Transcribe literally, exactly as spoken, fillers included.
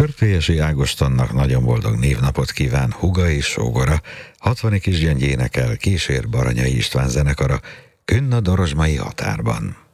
Körtélyesi Ágostonnak nagyon boldog névnapot kíván húga és sógora, hatvani kisgyöngyének el kísér Baranyai István zenekara Künn a Dorozsmai határban.